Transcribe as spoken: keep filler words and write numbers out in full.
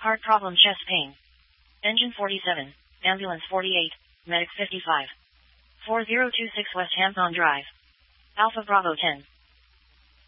Heart problem, chest pain. Engine forty-seven, ambulance forty-eight, medic fifty-five. four zero two six West Hampton Drive. Alpha Bravo ten.